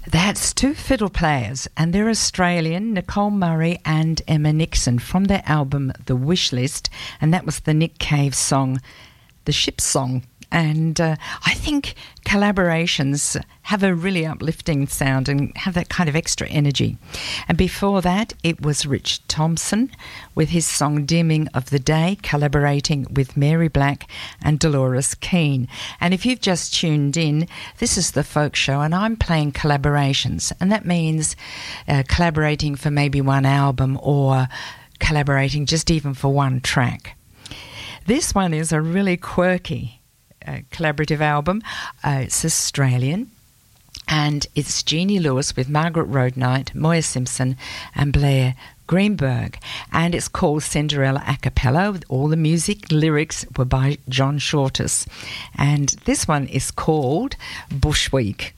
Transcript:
That's two fiddle players, and they're Australian, Nicole Murray and Emma Nixon, from their album The Wish List, and that was the Nick Cave song, The Ship's Song. And I think collaborations have a really uplifting sound and have that kind of extra energy. And before that, it was Rich Thompson with his song Dimming of the Day, collaborating with Mary Black and Dolores Keane. And if you've just tuned in, this is The Folk Show, and I'm playing collaborations. And that means collaborating for maybe one album or collaborating just even for one track. This one is a really quirky collaborative album. It's Australian, and it's Jeannie Lewis with Margaret Roadnight, Moya Simpson and Blair Greenberg, and it's called Cinderella a cappella. All the music lyrics were by John Shortus, and this one is called Bush Week.